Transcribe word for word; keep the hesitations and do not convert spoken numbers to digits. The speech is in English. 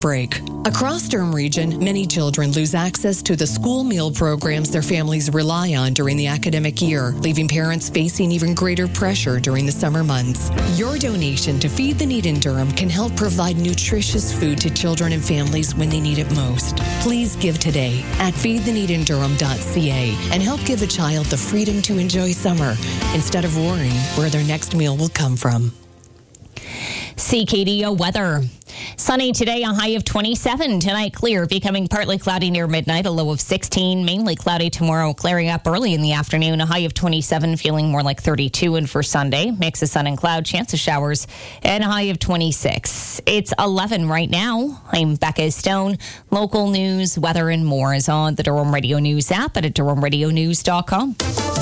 break. Across Durham Region, many children lose access to the school meal programs their families rely on during the academic year, leaving parents facing even greater pressure during the summer months. Your donation to Feed the Need in Durham can help provide nutritious food to children and families when they need it most. Please give today at feed the need in durham dot c a and help give a child the freedom to enjoy summer instead of worrying where their next meal will come from. C K D O weather. Sunny today, a high of twenty-seven. Tonight, clear, becoming partly cloudy near midnight, a low of sixteen. Mainly cloudy tomorrow, clearing up early in the afternoon, a high of twenty-seven, feeling more like thirty-two. And for Sunday, mix of sun and cloud, chance of showers, and a high of twenty-six. It's eleven right now. I'm Becca Stone. Local news, weather, and more is on the Durham Radio News app and at durham radio news dot com.